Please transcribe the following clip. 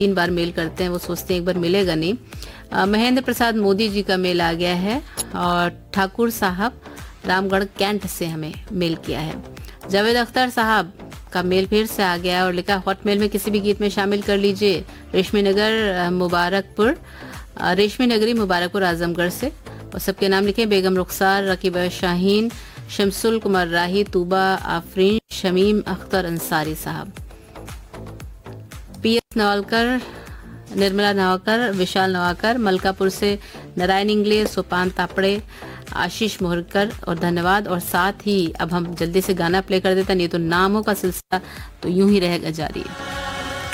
3 बार mail करते हैं, वो सोचते हैं एक बार मिलेगा नहीं। महेंद्र प्रसाद मोदी जी का मेल आ गया है और ठाकुर साहब रामगढ़ कैंट से हमें मेल किया है। जावेद अख्तर साहब का मेल फिर से आ गया और लिखा हॉटमेल में किसी भी गीत में शामिल कर लीजिए। रेशमी नगरी मुबारकपुर आजमगढ़ से, और सबके नाम लिखे बेगम रुखसार, रकीबा शाहीन, शमसुल कुमार राही, तूबा आफरीन, शमीम अख्तर अंसारी साहब। पीएस नवालकर, निर्मला नवाकर, विशाल नवाकर, मलकापुर से नारायण इंगले, सोपान तापड़े, आशीष मोहरकर और धन्यवाद। और साथ ही अब हम जल्दी से गाना प्ले कर देते हैं, नहीं तो नामों का सिलसिला तो यूं ही रहेगा जारी।